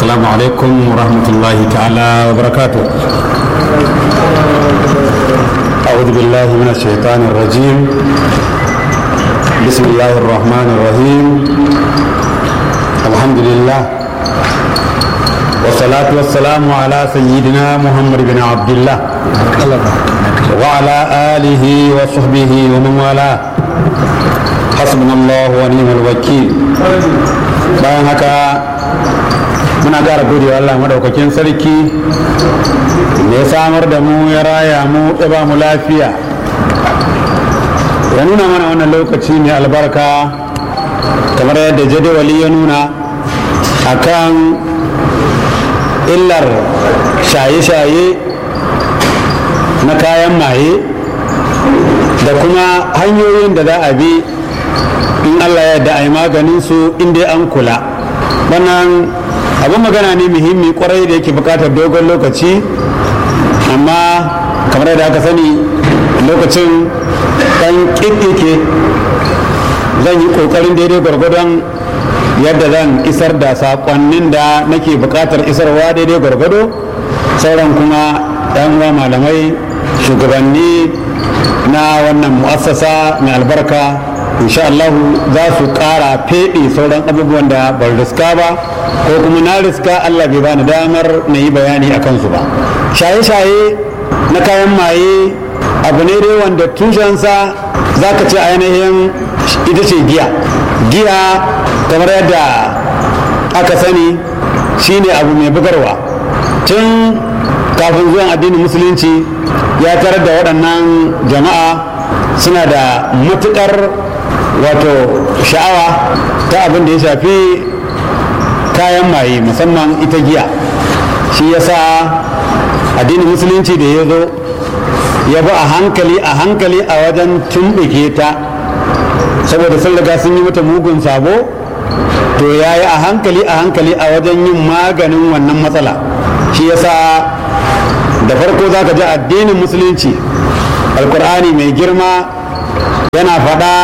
السلام عليكم ورحمة الله تعالى وبركاته. أعوذ بالله من الشيطان الرجيم. بسم الله الرحمن الرحيم. الحمد لله والصلاة والسلام على سيدنا محمد بن عبد الله وعلى آله وصحبه ومن والاه. حسبنا الله ونعم الوكيل. bayan haka muna ƙara gode wa Allah madaukakin sarki da ya samar da mu, ya raya mu, ya ba mu lafiya, ya nuna mana wannan lokaci ne albarka kamar yadda jadawali ya nuna akan illar shaye-shaye na kayan maye da kuma hanyoyin da za a bi in Allah ya yarda a yi maganin su inda an kula. Wannan abin magana ne muhimmi kwarai da yake bukatar dogon lokaci, amma kamar yadda aka sani lokacin ɗan ƙiƙƙike zan yi ƙoƙarin daidai gwargwadon yadda zan isar da saƙonnin da nake bukatar isarwa daidai gwargwado. Sauran kuma ɗan uwa malamai, shugabanni na wannan mu'assasa mai albarka, insha Allah za su ƙara feɗe sauran abubuwan da ban riska ba, ko kuma na riska Allah bai bani damar na yi bayani a kansu ba. Shaye-shaye na kayan maye abu ne dai wanda tushensa za ka ce ainihin ita ce giya. Giya kamar yadda aka sani shine abu mai bugarwa. Tun kafin zuwan addinin musulunci ya tarar da waɗannan jama'a suna da matuƙar wato sha'awa ta abin da ya shafi kayan maye, musamman ita giya. Shi yasa addinin musulunci da ya zo ya bi a hankali a wajen tumɓuke ta, saboda sun riga sun yi mata mugun sabo, to ya yi a hankali a wajen yin maganin wannan matsala. Shi yasa da farko za ka ji addinin musulunci alkur'ani mai girma yana faɗa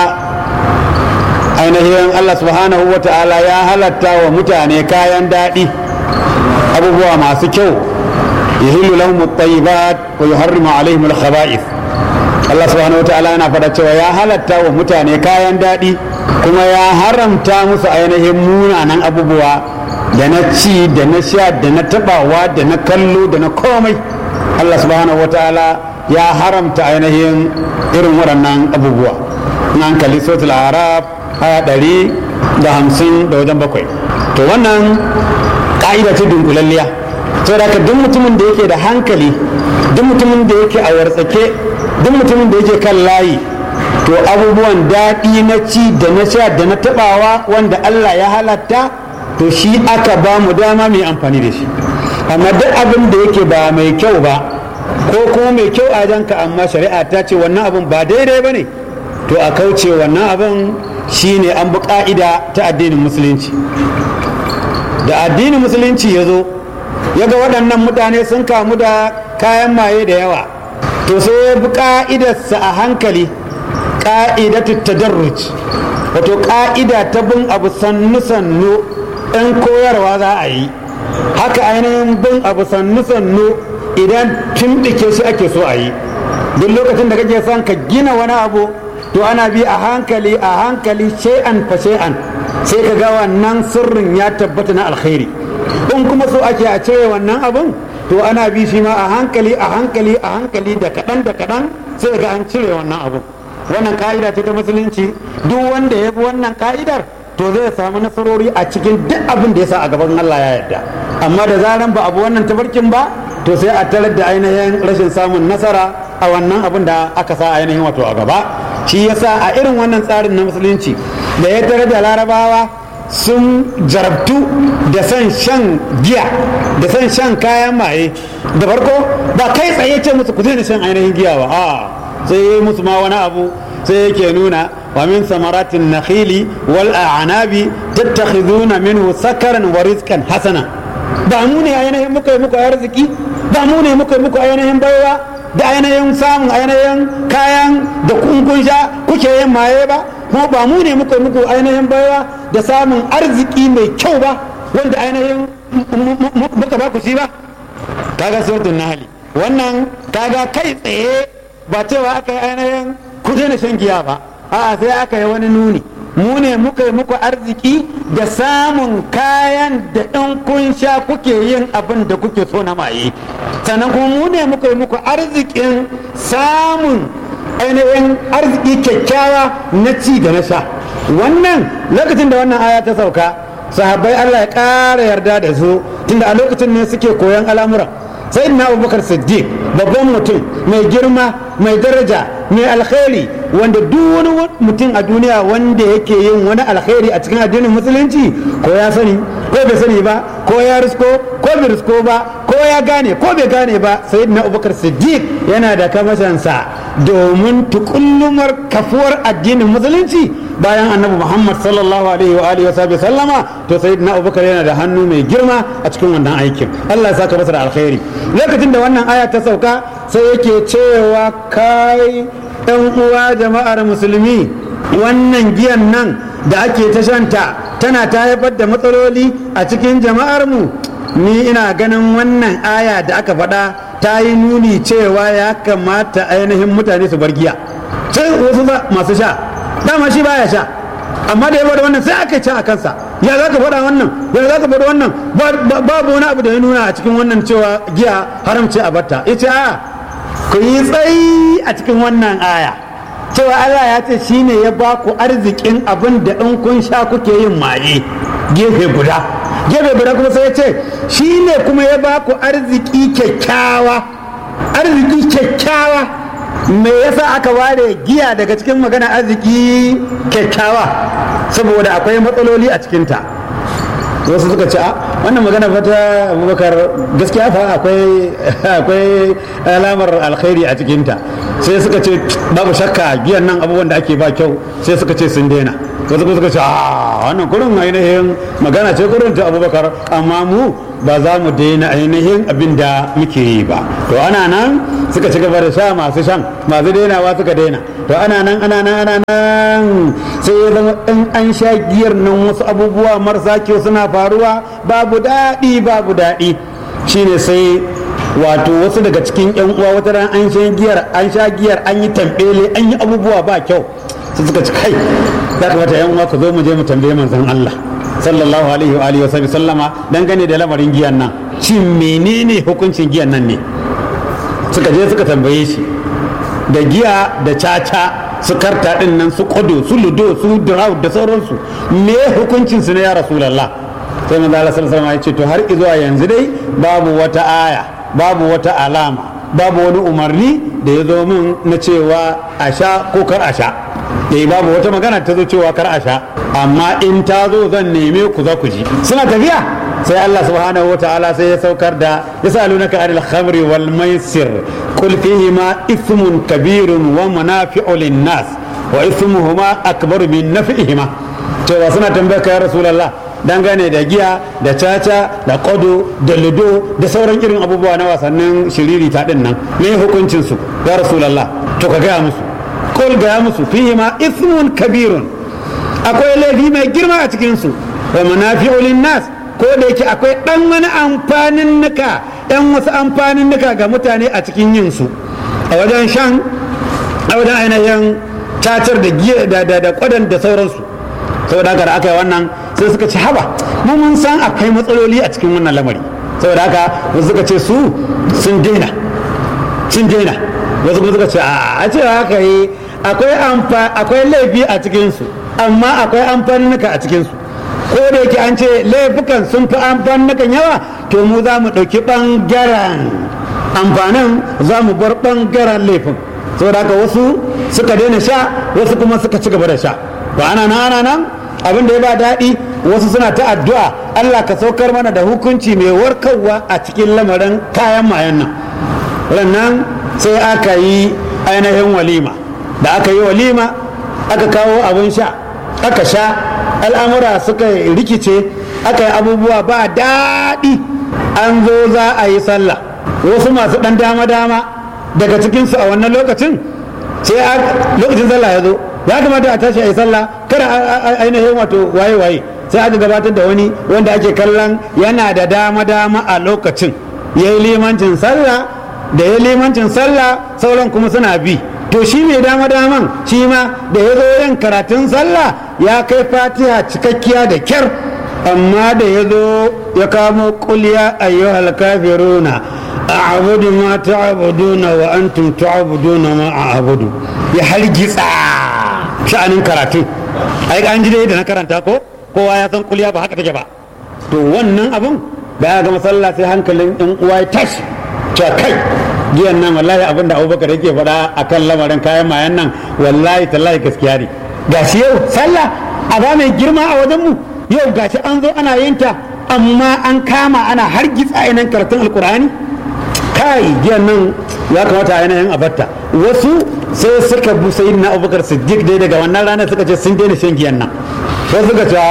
ainihin Allah subhanahu wa ta'ala ya halatta wa mutane kayan daɗi, abubuwa masu kyau, yuhillu lahum at-tayyibat wa yuharrimu alaihim al-khaba'ith. Allah subhanahu wa ta'ala yana faɗa cewa ya halatta wa mutane kayan daɗi kuma ya haramta musu ainihin munanan abubuwa da na ci da na sha da na tabawa da na kallo da na komai. Allah subhanahu wa ta'ala ya haramta ainihin irin waɗannan abubuwa. Nan kalli suratul Araf aya 150 da wajen 7. To wannan ka'ida ce dunkulalliya, saboda haka duk mutumin da yake da hankali, duk mutumin da yake a wartsake, duk mutumin da yake kan layi, to abubuwan daɗi na ci da na sha da na taɓawa wanda Allah ya halatta, to shi aka ba mu dama mai amfani da shi. Amma duk abin da yake ba mai kyau ba, ko kuma mai kyau a janka amma shari'a ta ce wannan abin ba daidai ba ne, to a kauce wannan abin shine an bi ka'ida ta addinin musulunci. Da addinin musulunci ya zo ya ga waɗannan mutane sun kamu da kayan maye da yawa, to sai ya bi ka'idarsa a hankali, ka'idatu tadarruj, wato ka'ida ta bin abu sannu-sannu ɗan koyarwa za a yi. Haka ainihin bin abu sannu-sannu idan tumɗike shi ake so a yi. Duk lokacin da kake son ka gina wani abu, to ana bi a hankali shay'an fa shay'an, sai ka ga wannan sirrin ya tabbata na alkhairi. In kuma so ake a cire wannan abun, to ana bi shi ma a hankali da kaɗan sai ga an cire wannan abun. Wannan ka'ida ce ta musulunci. Duk wanda ya bi wannan ka'idar to zai samu nasarori a cikin duk abin da ya sa a gaban Allah ya yarda. Amma da zaran ba abu wannan tabarkin ba, to sai a tarar da ainihin rashin samun nasara a wannan abin da aka sa ainihin wato a gaba. Shi yasa a irin wannan tsarin na musulunci da ya tare da larabawa sun jarabtu da son shan giya, da son shan kayan maye, da farko ba kai tsaye ce musu ku daina shan ainihin giya ba, sai yi musu ma wani abu sai yake nuna wa min samaratin nakhili wal a'nabi tattakhiduna minhu sakaran wa rizqan hasana. Ba mu ne ainihin muka yi muku arziki, ba mu ne muka yi muku ainihin baiwa da ainihin samun ainihin kayan da kun sha kuke yin maye ba, kuma ba mu ne muka yi muku ainihin baiwa da samun arziki mai kyau ba, wanda ainihin muka ba ku shi ba. Kaga suratul nahl wannan kaga kai tsaye ba cewa aka yi ainihin ku daina shan giya ba, a'a sai aka yi wani nuni, mu ne muka yi muku arziki da samun kayan da in kun sha kuke yin abin da kuke so na maye, sannan kuma mu ne muka yi muku arzikin samun ainihin arziki kyakkyawa na ci da na sha. Wannan lokacin da wannan aya ta sauka, sahabbai Allah ya ƙara yarda da su, tunda a lokacin ne suke koyon al'amuran. Sayyidina Abubakar Siddiq babban mutum mai girma mai daraja mai alkhairi, wanda duk wani mutum a duniya wanda yake yin wani alkhairi a cikin addinin musulunci, ko ya sani ko bai sani ba, ko ya risko ko bai risko ba, ko ya gane ko bai gane ba, Sayyidina Abubakar Siddiq yana da kamashinsa domin tukullumar kafuwar addinin musulunci bayan annabi Muhammad sallallahu alaihi wa alihi wa sallama. To Sayyidina Abubakar yana da hannu mai girma a cikin wannan aikin. Allah ya saka masa da alkhairi. Lokacin da wannan aya ta sauka, sai yake cewa kai ɗan uwa jama'ar musulmi, wannan giyan nan da ake ta shanta tana ta haifar da matsaloli a cikin jama'ar mu. Ni ina ganin wannan aya da aka faɗa ta yi nuni cewa ya kamata ainihin mutane su bar giya. Sai wasu masu sha, dama shi baya sha, amma da ya bada wannan sai aka ci a kansa. Ya za ka faɗa wannan, ya za ka faɗa wannan, babu wani abu da ya nuna a cikin wannan cewa giya haramci a batta. Ya ce a ku yi tsayi a cikin wannan aya cewa Allah ya ce shi ne ya ba ku arzikin abin da in kun sha kuke yin maye. Gefe guda kuma sai ya ce shi ne kuma ya ba ku arziki kyakkyawa. Me yasa aka ware giya daga cikin magana arziki kyakkyawa? Saboda akwai matsaloli a cikinta. Wasu suka ce wannan magana fata Abubakar gaskiya fa akwai alamar alkhairi a cikinta. Sai suka ce babu shakka giyan nan abubuwan da ake ba kyau, sai suka ce sun daina. Wasu suka ce wannan kurin ainihin magana ce kurin ta Abubakar, amma mu ba za mu daina ainihin abin da muke yi ba. To ana nan suka ci gaba da sha, masu shan masu dainawa suka daina. To ana nan sai ya zama in an sha giyar nan wasu abubuwa marasa kyau suna faruwa, babu daɗi. Shine sai wato wasu daga cikin yan uwa wata ran an sha giyar an yi tambele, an yi abubuwa ba kyau, sai suka ci kai za ka mata yan uwa ku zo mu je mu tambaye manzon Allah sallallahu alaihi wa alihi wa sallama dangane da lamarin giyan nan, shin menene hukuncin giyan nan ne? Suka je suka tambaye shi. Da giya da caca su karta din nan, su kodo, su ludo, su draw da sauransu, me hukuncin su ne ya rasulullah? Sai manzo Allah sallallahu alaihi wasallam ya ce to har izuwa yanzu dai babu wata aya, babu wata alama, babu wani umarni da ya zo min na cewa a sha ko kar a sha. Babu wata magana ta zo cewa kar a sha, amma in ta zo zan neme ku za ku ji. Suna tafiya sai Allah subhanahu wa ta'ala sai ya saukar da yasalunaka anil khamri wal maisir qul fihima ithmun kabirun wa manafi'u lin nas wa ithmuhuma akbaru min naf'ihima. Cewa suna tambaya ka ya rasulullah dangane da giya da caca da kodo da ludo da sauran irin abubuwa na wasannin shiriri ta din nan, me hukuncin su ya rasulullah? To ka gaya musu, qul gaya musu fihima ithmun kabirun, akwai laifi mai girma a cikin su, wa manafi'u lin nas, ko da yake akwai ɗan wani amfanin nuka, ɗan wasu amfanin nuka ga mutane a cikin yin su, a wajen shan, a wajen ainihin cacar da giya da kwadan da sauransu. Saboda haka da aka yi wannan sai suka ce haba mu mun san akwai matsaloli a cikin wannan lamari. Saboda haka wasu suka ce su sun daina, wasu kuma suka ce a ce haka yi akwai laifi a cikinsu, amma akwai amfanin nuka a cikinsu. Ko da yake an ce laifukan sun fi amfanin yawa, to mu za mu ɗauki ɓangaren amfanin, za mu bar ɓangaren laifin. Saboda haka wasu suka daina sha, wasu kuma suka ci gaba da sha. To ana nan abin da ya ba daɗi, wasu suna ta addu'a Allah ka saukar mana da hukunci mai warkarwa a cikin lamarin kayan mayan nan. Rannan sai aka yi ainihin walima, da aka yi walima aka kawo abin sha, aka sha, al'amura suka rikice, aka yi abubuwa ba daɗi. An zo za a yi sallah, wasu masu ɗan dama-dama daga cikinsu a wannan lokacin, sai lokacin sallah ya zo, ya kamata a tashi a yi sallah, kada ainihin wato waye sai aka gabatar da wani wanda ake kallon yana da dama a lokacin yayi limancin sallah da ya limancin sallah sauran kuma suna bi to shi mai daman shi ma da ya zo yin karatun sallah ya kai fatiha cikakkiya da kyar amma da ya zo ya kamo kulya ayyuhal kafiruna a'budu ma ta'buduna wa antum ta'buduna ma a'budu ya hargitsa sha'anin karatu ai an ji da na karanta ko kowa ya san kulya ba haka take ba to wannan abun da ya ga masalla sai hankalin ɗan uwa ya tashi ta kai giyan nan wallahi abin da Abubakar yake faɗa akan lamarin kayan mayan nan wallahi tallahi gaskiya ne gashi yau sallah a ba mai girma a wajen mu yau gashi an zo ana yin ta amma an kama ana hargitsa ainihin karatun alkur'ani kai giyan nan ya kamata a yanayin abarta wasu sai suka bu sai na Abubakar Siddiq dai daga wannan ranar suka ce sun daina shan giyan nan sai suka ce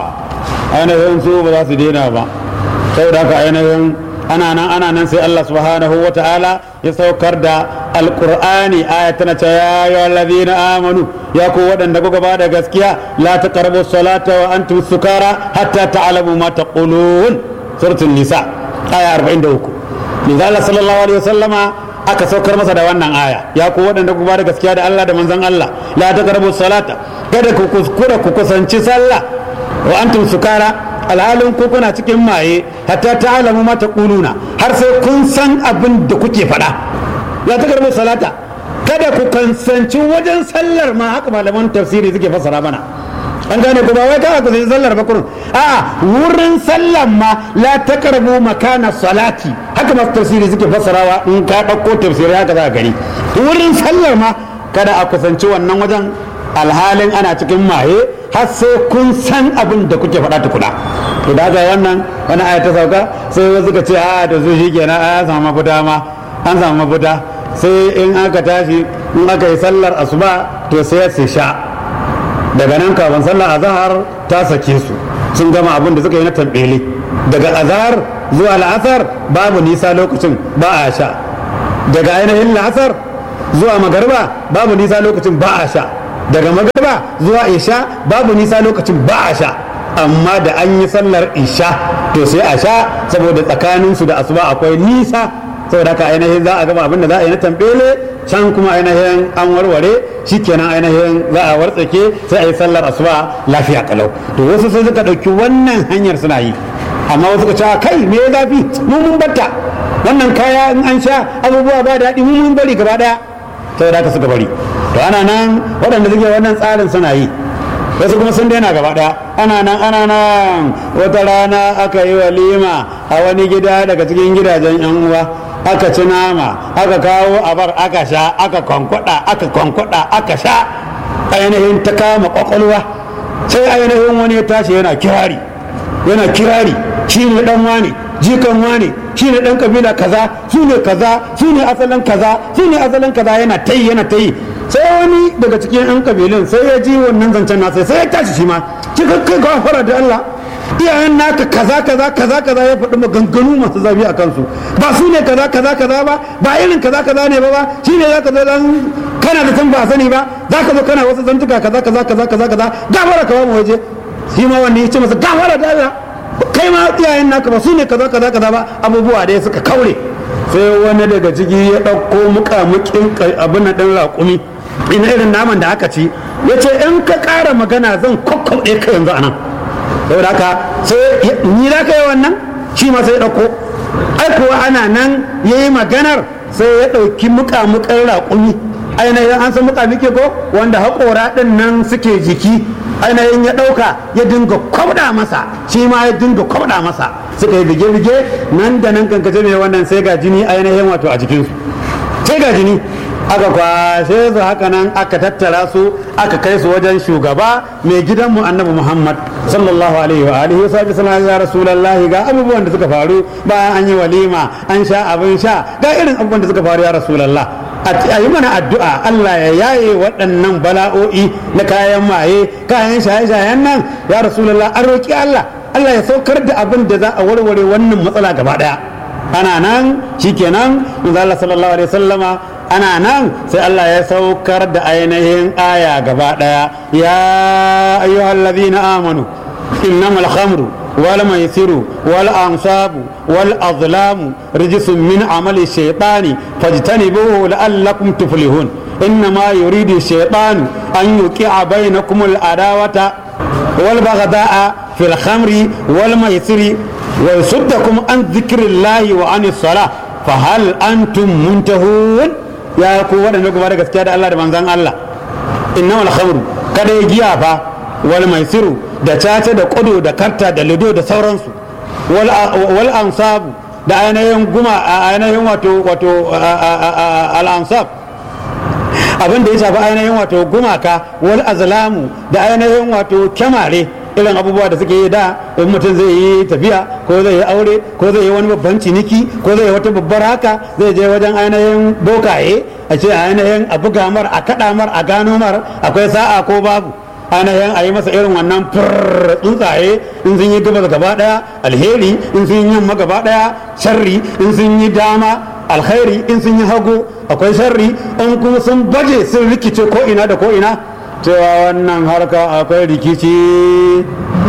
ainihin su ba za su daina ba saboda haka ainihin ana nan sai Allah subhanahu wa ta'ala ya saukar da alqur'ani aya tana ce ya ayyuhal ladina amanu ya ku waɗanda kuka ba da gaskiya la taqrabu salata wa antum sukara hatta ta'lamu ma taqulun suratul nisa aya 43 manzo Allah sallallahu alaihi wasallama aka saukar masa da wannan aya ya ku waɗanda kuka ba da gaskiya da Allah da manzon Allah la taqrabu salata kada ku kuskura ku kusanci sallah wa antum sukara alhalin ko kuna cikin maye hatta ta'lamu ma taquluna har sai kun san abin da kuke faɗa ya ta karbo salata kada ku kansanci wajen sallar ma haka malaman tafsiri suke fassara mana an gane ku ba wai kada ku sai sallar ba kurun a'a wurin sallar ma la taqrabu makana salati haka masu tafsiri suke fassarawa in ka dauko tafsiri haka za ka gani wurin sallar ma kada a kusanci wannan wajen alhalin ana cikin maye har sai kun san abin da kuke faɗa tukuna to da haka wannan wani aya ta sauka sai wasu ka ce a da su shikenan a samu mafita ma an samu mafita sai in aka tashi in aka yi sallar asuba to sai su sha daga nan kafin sallar azhar ta sake su sun gama abin da suka yi na tambele daga azhar zuwa la'asar babu nisa lokacin ba a sha daga ainihin la'asar zuwa magariba babu nisa lokacin ba a sha daga magariba zuwa isha babu nisa lokacin ba a sha amma da an yi sallar isha to sai a sha saboda tsakaninsu da asuba akwai nisa saboda haka ainihin za a gama abin da za a yi na tambele can kuma ainihin an warware shikenan ainihin za a wartsake sai a yi sallar asuba lafiya kalau to wasu sai suka ɗauki wannan hanyar suna yi amma wasu ka ce kai me ya zafi mun batta wannan kaya in an sha abubuwa ba daɗi mun bari gaba ɗaya saboda haka suka bari to ana nan waɗanda suke wannan tsarin suna yi wasu kuma sun daina gaba ɗaya ana nan wata rana aka yi walima a wani gida daga cikin gidajen yan uwa aka ci nama aka kawo abar aka sha aka kwankwada aka sha ainihin ta kama kwakwalwa sai ainihin wani ya tashi yana kirari shi ne dan wani jikan wani shi ne dan kabila kaza su ne asalin kaza yana ta yi sai wani daga cikin yan kabilun sai ya ji wannan zancen nasa sai ya tashi shi ma kai gafara da Allah iyayen naka kaza ya faɗi maganganu masu zafi a kansu ba su ne kaza ba irin kaza ne ba shi ne za ka zo dan kana da tun ba sani ba za ka zo kana wasu zantuka kaza gafara ka ba mu waje shi ma wani ya ce masa gafara da Allah kai ma iyayen naka ba su ne kaza ba abubuwa da suka kaure sai wani daga ciki ya ɗauko muƙamuƙin abin na ɗan raƙumi ina irin naman da aka ci ya ce in ka ƙara magana zan kwakwauɗe ka yanzu a nan saboda haka sai ni za ka yi wannan shi ma sai ya ɗauko ai kuwa ana nan ya yi maganar sai ya ɗauki muƙamuƙin raƙumi ainihin an san muƙamuƙi ko wanda haƙora ɗin nan suke jiki ainihin ya ɗauka ya dinga kwabda masa shi ma ya dinga kwabda masa suka yi bige-bige nan da nan kankace mai wannan sai ga jini ainihin wato a jikinsu sai ga jini aka kwashe su haka nan aka tattara su aka kai su wajen shugaba mai gidanmu annabi Muhammad sallallahu alaihi wa alihi wa sallam ya rasulullahi ga abubuwan da suka faru bayan an yi walima an sha abin sha ga irin abubuwan da suka faru ya rasulullah a yi mana addu'a Allah ya yaye waɗannan bala'o'i na kayan maye kayan shaye-shayen nan ya rasulullah an roƙi Allah ya saukar da abin da za a warware wannan matsala gaba ɗaya ana nan shikenan manzo Allah sallallahu alaihi wasallama ana nan sai Allah ya saukar da ainihin aya gaba ɗaya ya ayyuhallazina amanu innamal khamru wal maisiru wal ansabu wal azlamu rijsun min amali shaytani fajtanibuhu la'allakum tuflihun innama yuridu shaytanu an yuqi'a bainakum al adawata wal baghda'a fil khamri wal maisiri wa yasuddakum an dhikrillahi wa anis salah fa hal antum muntahun. Ya ku waɗanda gaba da gaskiya da Allah da manzan Allah, innamal khamru kada ya giya fa wal maisiru da caca da kudu da karta da lido da sauransu wal ansabu da ainihin wato al ansab abin da ya shafi ainihin wato gumaka wal azlamu da ainihin wato kyamare irin abubuwa da suke yi da in mutum zai yi tafiya ko zai yi aure ko zai yi wani babban ciniki ko zai yi wata babbar haka zai je wajen ainihin bokaye a ce ainihin a buga mar a kaɗa mar a gano mar akwai sa'a ko babu ainihin a yi masa irin wannan tsuntsaye in sun yi gabas gaba daya alheri in sun yi yamma gaba daya sharri in sun yi dama alkhairi in sun yi hagu akwai sharri in kuma sun baje sun rikice ko ina da ko ina cewa wannan harka akwai rikici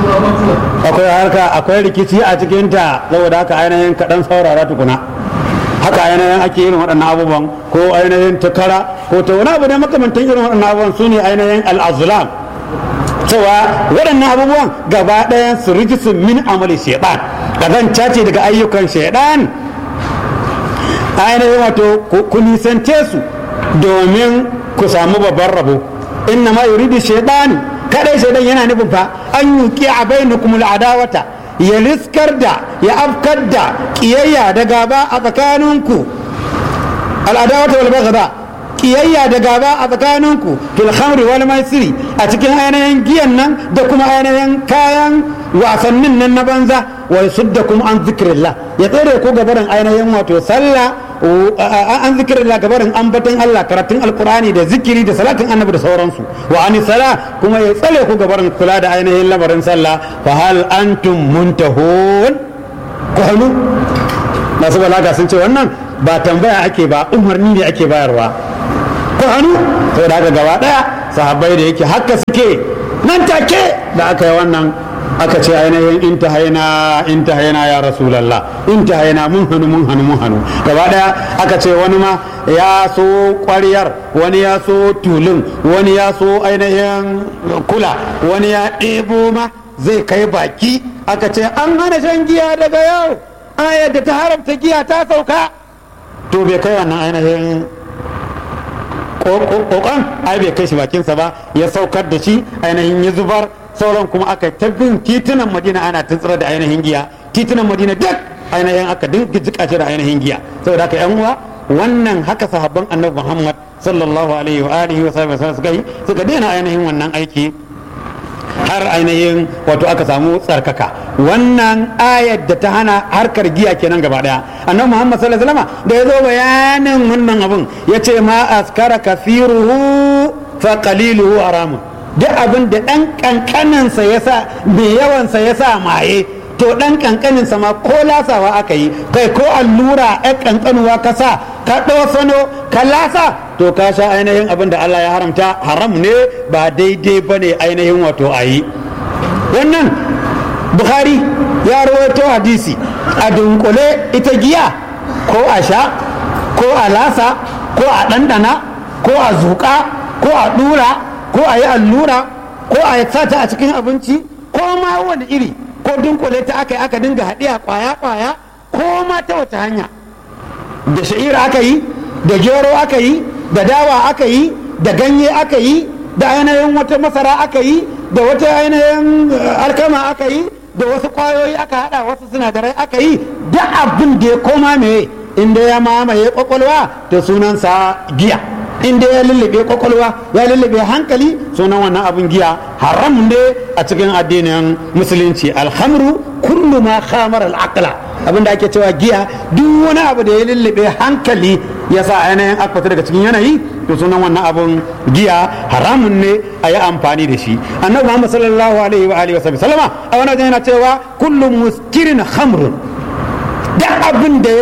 akwai rikici a cikinta saboda haka ainihin kaɗan saurara tukuna haka ainihin ake irin waɗannan abubuwan ko ainihin takara ko ta wani abu ne makamantan irin waɗannan abubuwan su ne ainihin al'azulam cewa waɗannan abubuwan gaba ɗayan su rijisun min amali shaiɗan ƙazanta ce daga ayyukan shaiɗan ainihin wato ku nisance su domin ku samu babban rabo inna ma yuridu shaiɗan kadai shaiɗan yana nufin fa an yuki a bainakum al'adawata ya riskar da ya afkar da kiyayya da gaba a tsakaninku al'adawata wal baghdha kiyayya da gaba a tsakaninku fil khamri wal maisiri a cikin ainihin giyan nan da kuma ainihin kayan wasannin nan na banza wa yasuddakum an zikrillah ya tsere ku gabarin ainihin wato sallah an zikrillah gabarin ambaton Allah karatun alqur'ani da zikiri da salatin annabi da sauransu wa ani sala kuma ya tsare ku gabarin kula da ainihin lamarin sallah fa hal antum muntahun ku hannu masu balaga sun ce wannan ba tambaya ake ba umarni ne ake bayarwa ko hannu sai da haka gaba daya sahabbai da yake haka suke nan take da aka yi wannan aka ce ainihin intahaina ya rasulallah intahaina mun hannu gaba daya aka ce wani ma ya so kwaryar wani ya so tulun wani ya so ainihin kula wani ya ɗebo ma zai kai baki aka ce an hana shan giya daga yau ayar da ta haramta giya ta sauka to bai kai wannan ainihin kokon ai bai kai shi bakinsa ba ya saukar da shi ainihin ya zubar sauran kuma aka tabbin titunan madina ana tuntsura da ainihin giya titunan madina duk ainihin aka dinga jika shi da ainihin giya saboda haka yan uwa wannan haka sahabban annabi Muhammad sallallahu alaihi wa alihi wa sallam suka daina ainihin wannan aiki har ainihin wato aka samu tsarkaka wannan ayar da ta hana harkar giya kenan gaba daya annabi Muhammad sallallahu alaihi wasallam da ya zo bayanin wannan abun yace ma askara kathiruhu fa qaliluhu haramun duk abin da dan kankanin sa yasa mai yawan sa yasa maye to dan kankanin sa ma ko lasawa aka yi kai ko allura ɗan kankanuwa ka sa ka ɗosano ka lasa to ka sha ainihin abin da Allah ya haramta haram ne ba daidai ba ne ainihin wato a yi wannan Bukhari ya rawaito hadisi a dunkule ita giya ko a sha ko a lasa ko a ɗanɗana ko a zuƙa ko a ɗura ko a yi allura ko a sata a cikin abinci ko ma wani iri ko dunkule ta aka dinga haɗiya ƙwaya-ƙwaya ko ma ta wata hanya da sha'ira aka yi da gero aka yi da dawa aka yi da ganye aka yi da ainihin wata masara aka yi da wata ainihin alkama aka yi da wasu kwayoyi aka hada wasu sinadarai aka yi da abin da ya koma mai inda ya mamaye kwakwalwa da sunansa giya inda ya lullube kwakwalwa ya lullube hankali sunan wannan abin giya haram ne a cikin addinin musulunci alhamru kullu ma khamar al-aqla abinda ake cewa giya duk wani abu da ya lullube hankali ya sa ainihin aka daga cikin yanayi to sunan wannan abun giya haramun ne a yi amfani da shi annabi Muhammad sallallahu alaihi wa alihi wa sallama a wani wajen yana cewa kullu muskirin khamrun duk abin da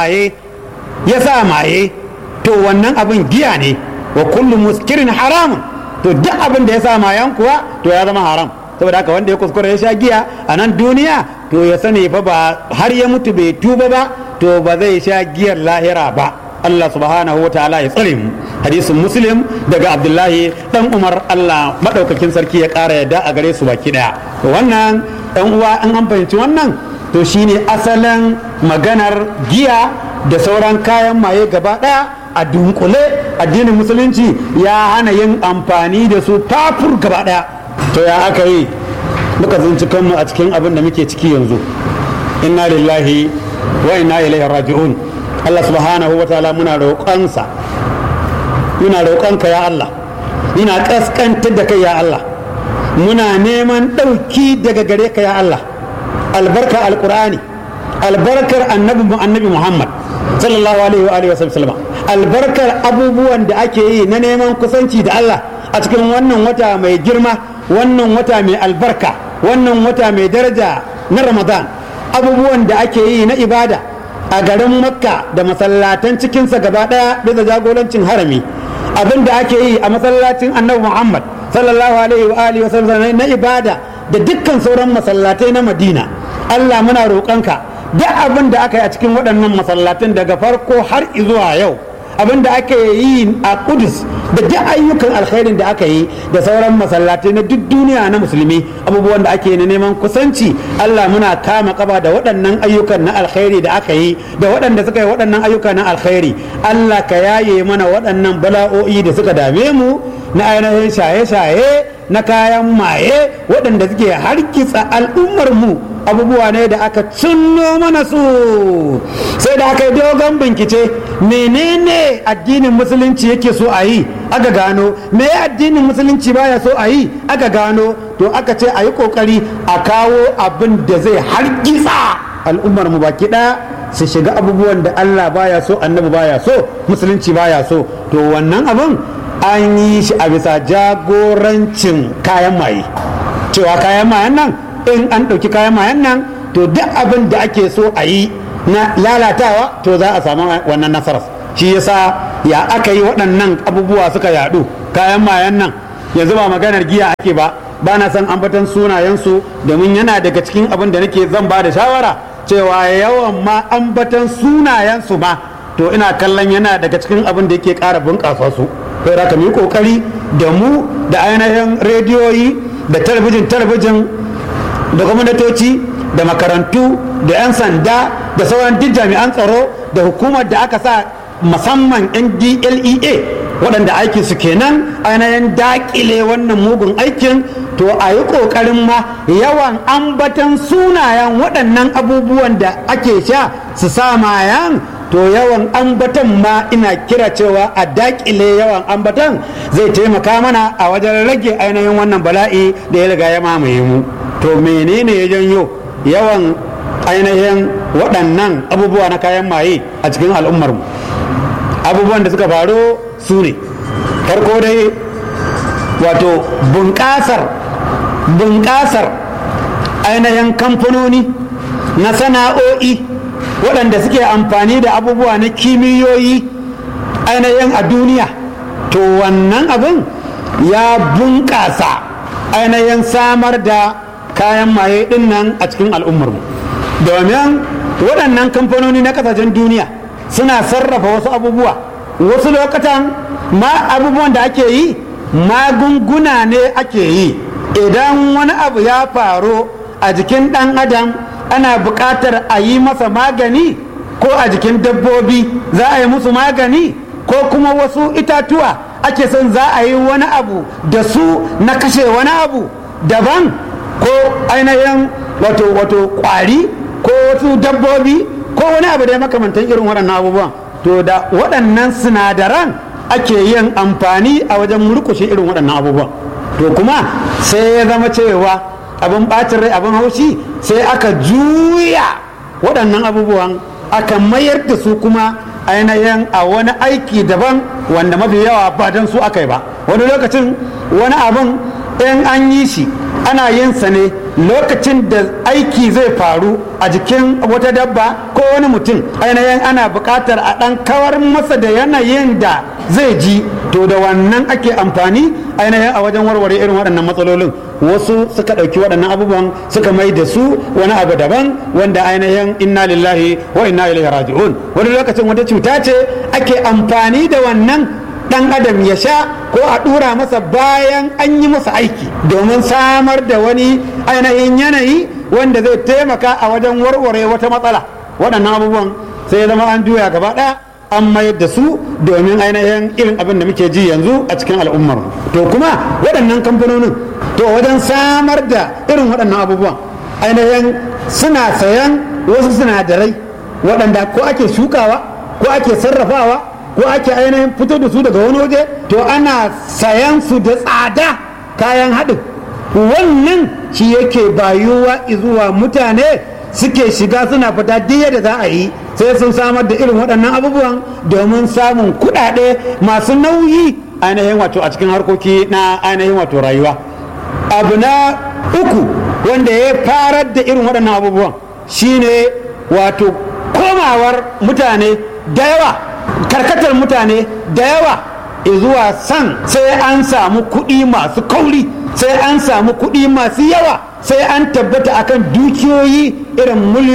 ya sa maye to wannan abin giya ne wa kullu muskirin haramun to duk abin da ya sa mayan kuwa to ya zama haram saboda haka wanda ya kuskura ya sha giya a nan duniya to ya sani fa ba har ya mutu bai tuba ba to ba zai sha giyar lahira ba. Allah subhanahu wa ta'ala ya tsare mu. Hadisin Muslim daga Abdullahi dan Umar, Allah madaukakin sarki ya ƙara yadda a gare su baki daya. Wannan ɗan uwa in an fahimci wannan to shine asalin maganar giya da sauran kayan maye gaba daya a dunkule. Addinin musulunci ya hana yin amfani da su tafur gaba daya. To ya aka yi muka tsinci kanmu a cikin abin da muke ciki yanzu? Inna lillahi wa inna ilaihi raji'un. Allah subhanahu wa ta'ala muna roƙonsa, muna roƙonka ya Allah, muna ƙasƙantar da kai ya Allah, muna neman ɗauki daga gare ka ya Allah. Albarkar alƙur'ani, albarkar annabi Muhammad sallallahu alaihi wa alihi wa sallam, albarkar abubuwan da ake yi na neman kusanci da Allah a cikin wannan wata mai girma, wannan wata mai albarka, wannan wata mai daraja na Ramadan, abubuwan da ake yi na ibada a garin Makka da masallatan cikinsa gaba daya bisa jagorancin harami, abin da ake yi a masallacin annabi Muhammad sallallahu alaihi wa alihi wasallam na ibada da dukkan sauran masallatai na Madina. Allah muna roƙonka duk abin da aka yi a cikin waɗannan masallatan daga farko har zuwa yau, abin da ake yi a Kudus da duk ayyukan alkhairin da aka yi da sauran masallatai na duk duniya na musulmi, abubuwan da ake na neman kusanci, Allah muna kama kaba da waɗannan ayyukan na alkhairi da aka yi da waɗanda suka yi waɗannan ayyuka na alkhairi. Allah ka yaye mana waɗannan bala'o'i da suka dame mu na ainihin shaye-shaye na kayan maye waɗanda suke harkitsa al'ummar mu. Abubuwa ne da aka cinno mana su, sai da aka yi dogon bincike menene addinin musulunci yake so a yi aka gano, me addinin musulunci baya so a yi aka gano, to aka ce a yi kokari a kawo abin da zai hargitsa al'ummar mu baki ɗaya su shiga abubuwan da Allah baya so, annabi baya so, musulunci baya so. To wannan abin an yi shi a bisa jagorancin kayan maye, cewa kayan mayen nan in an ɗauki kayan mayan nan to duk abin da ake so a yi na lalatawa to za a samu wannan nasarar. Shi yasa ya aka yi waɗannan abubuwa suka yaɗu kayan mayan nan. Yanzu ba maganar giya ake ba na son ambatan sunayensu domin yana daga cikin abin da nake zan ba da shawara cewa yawan ma ambatan sunayensu ma to ina kallon yana daga cikin abin da yake ƙara bunƙasa su. Sai da mu yi ƙoƙari da mu da ainihin rediyoyi da talabijin da gwamnatoci da makarantu da 'yan sanda da sauran duk jami'an tsaro da hukumar da aka sa musamman NDLEA waɗanda aikin su kenan ainihin daƙile wannan mugun aikin, to a yi ƙoƙarin ma yawan ambatan sunayen waɗannan abubuwan da ake sha su sa mayan, to yawan ambatan ma ina kira cewa a daƙile yawan ambatan zai taimaka mana a wajen rage ainihin wannan bala'i da ya riga ya mamaye mu. To menene ya janyo yawan ainihin waɗannan abubuwa na kayan maye a cikin al'ummarmu? Abubuwan da suka faru su ne, farko dai wato bunƙasar ainihin kamfanoni na sana'o'i waɗanda suke amfani da abubuwa na kimiyoyi ainihin a duniya. To wannan abin ya bunƙasa ainihin samar da kayan maye din nan a cikin al'ummarmu, domin waɗannan kamfanoni na ƙasashen duniya suna sarrafa wasu abubuwa, wasu lokutan ma abubuwan da ake yi magunguna ne ake yi. Idan wani abu ya faru a jikin ɗan adam ana buƙatar a yi masa magani, ko a jikin dabbobi za a yi musu magani, ko kuma wasu itatuwa ake son za a yi wani abu da su na kashe wani abu daban, ko ainihin wato kwari ko wasu dabbobi ko wani abu da ya makamantan irin waɗannan abubuwan, to da waɗannan sinadaran ake yin amfani a wajen murkushe irin waɗannan abubuwan. To kuma sai ya zama cewa abin ɓacin rai, abin haushi, sai aka juya waɗannan abubuwan aka mayar da su kuma ainihin a wani aiki daban wanda mafi yawa ba don su aka yi ba. Wani lokacin wani abin in an yi shi ana yin sa ne lokacin da aiki zai faru a jikin wata dabba ko wani mutum, ainihin ana buƙatar a ɗan kawar masa da yanayin da zai ji, to da wannan ake amfani ainihin a wajen warware irin waɗannan matsalolin. wasu suka ɗauki waɗannan abubuwan suka mai da su wani abu daban wanda ainihin inna lillahi wa inna ilaihi raji'un. Wani lokacin wata cuta ce ake amfani da wannan dan adam ya sha ko a dura masa bayan an yi masa aiki domin samar da wani ainihin yanayi wanda zai taimaka a wajen warware wata matsala. Waɗannan abubuwan sai zama an juya gaba ɗaya an mayar da su domin ainihin irin abin da muke ji yanzu a cikin al'ummar. To kuma waɗannan kamfanonin to wajen samar da irin waɗannan abubuwan ainihin suna sayan wasu sinadarai waɗanda ko ake shukawa ko ake sarrafawa ko ake ainihin fito da su daga wani waje, to ana sayan su da tsada kayan haɗin. Wannan shi yake bayuwa zuwa mutane suke shiga suna fita duk yadda za a yi sai sun samar da irin waɗannan abubuwan domin samun kuɗaɗe masu nauyi ainihin wato a cikin harkoki na ainihin wato rayuwa. Abu na uku wanda ya farar da irin waɗannan abubuwan shine wato komawar mutane da yawa, karkatar mutane da yawa zuwa san sai an samu kuɗi masu kauri, sai an samu kuɗi masu yawa, sai an tabbata akan dukiyoyi irin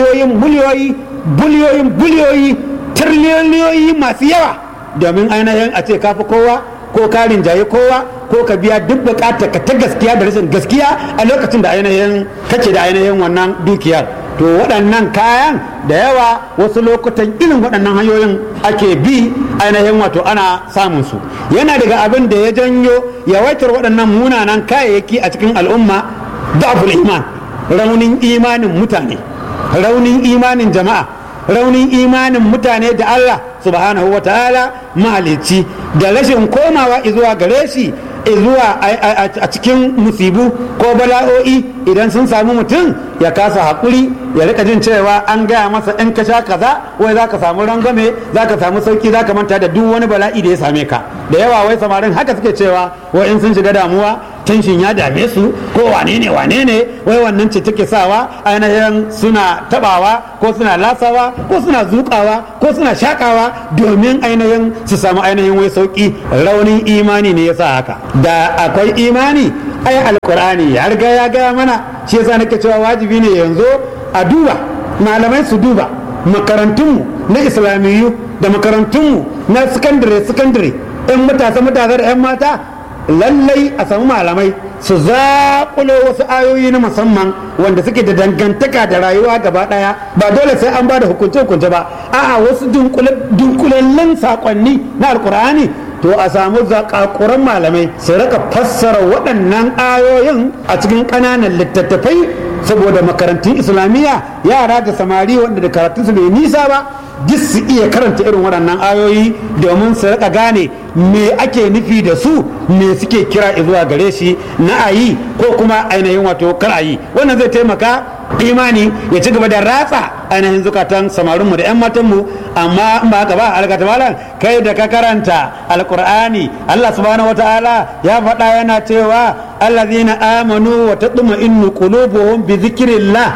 biliyoyi tiriliyoyi masu yawa domin ainihin a ce kafi kowa ko ka rinjaye kowa ko ka biya duk bukatar ka ta gaskiya da rashin gaskiya a lokacin da ainihin kake da ainihin wannan dukiyar. To waɗannan kayan da yawa wasu lokutan irin waɗannan hanyoyin ake bi ainihin wato ana samun su. Yana daga abin da ya janyo yawaitar waɗannan munanan kayayyaki a cikin al'umma da'ful iman, raunin imanin mutane, raunin imanin jama'a, raunin imanin mutane da Allah subhanahu wa ta'ala mahalicci, da rashin komawa zuwa gare shi zuwa a cikin musibu ko bala'o'i idan sun samu mutum ya kasa haƙuri ya rika jin cewa an gaya masa in ka sha kaza wai za ka samu rangwame, za ka samu sauki, za ka manta da duk wani bala'i da ya same ka. Da yawa wai samarin haka suke cewa wai in sun shiga damuwa tension ya dame su ko wane ne wai wannan ce take sawa ainihin suna tabawa ko suna lasawa ko suna zukawa ko suna shakawa domin ainihin su samu ainihin wai sauki. Raunin imani ne yasa haka. Da akwai imani ai alkur'ani ya riga ya gaya mana, shi yasa nake cewa wajibi ne yanzu a duba, malamai su duba makarantunmu na islamiyyu da makarantunmu na sakandare yan matasa da yan mata, lallai a samu malamai su zaƙulo wasu ayoyi na musamman wanda suke da dangantaka da rayuwa gaba ɗaya. Ba dole sai an ba da hukunce-hukunce ba, a'a wasu dunkulallun saƙonni na alkur'ani to a samu zakakuran malamai su raka fassara waɗannan ayoyin a cikin ƙananan littattafai, saboda makarantun islamiyya yara da samari wanda da karatunsu bai nisa ba duk su iya karanta irin waɗannan ayoyi domin su raka gane me ake nufi da su, me suke kira zuwa gare shi na ayi ko kuma ainihin wato kar ayi. Wannan zai taimaka imani ya ci gaba da ratsa ainihin zukatan samarinmu da 'yan matanmu. Amma in ba haka ba alkata malam, kai da ka karanta alkur'ani Allah subhanahu wataala ya faɗa yana cewa allazina amanu wa tatma'innu qulubuhum bi dhikrillah,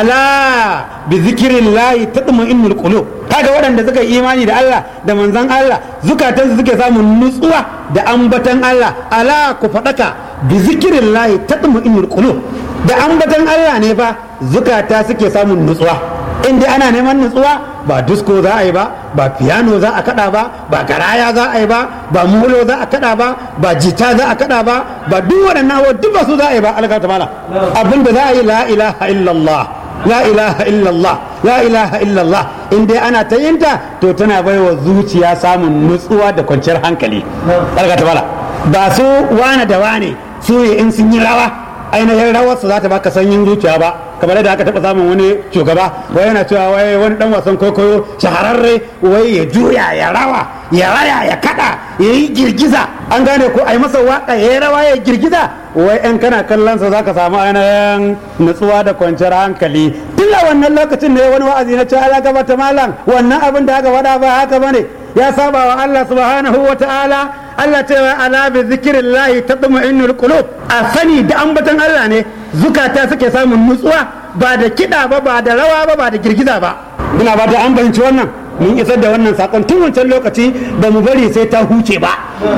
ala bi dhikrillah tatma'innul qulub. Kaga waɗanda suka yi imani da Allah da manzon Allah zukatansu suke samun nutsuwa da ambatan Allah. Ala ku faɗaka bi dhikrillah tatma'innul qulub, da ambatan Allah ne fa zukata suke samun nutsuwa. In dai ana neman nutsuwa ba disko za a yi ba piano za a kada ba garaya za a yi ba mulo za a kada ba jita za a kada ba duk waɗannan abubuwa duk ba su za a yi ba. alaka ta mala abinda za a yi la ilaha illallah, la ilaha illallah, la ilaha illallah. In dai ana ta yinta to tana baiwa zuciya samun nutsuwa da kwanciyar hankali. alaka ta mala ba su wane da wane su ne in sun yi rawa ainihin rawarsu za ta baka sanyin zuciya ba, kamar da aka taɓa samun wani shugaba wai yana cewa wai wani dan wasan kwaikwayo shahararre wai ya juya ya rawa ya raya ya kada ya yi girgiza, an gane ko ai masa waka ya yi rawa ya girgiza, wai in kana kallon sa zaka samu ainihin nutsuwa da kwanciyar hankali. tun a wannan lokacin ne wani wa'azi na ce ala gaba ta malam wannan abin da aka faɗa ba haka bane, ya saba wa Allah subhanahu wa ta'ala. Allah ce wa ala bi zikrillahi tatma'innul qulub, a sani da ambatan Allah ne zukata suke samun nutsuwa, ba da kiɗa ba da rawa ba da girgiza ba. ina ba ta an bayanci wannan mun isar da wannan sakon tun wancan lokaci ba mu bari sai ta huce ba